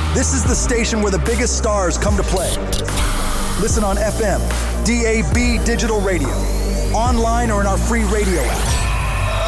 This is the station where the biggest stars come to play. Listen on FM, DAB digital radio, online or in our free radio app.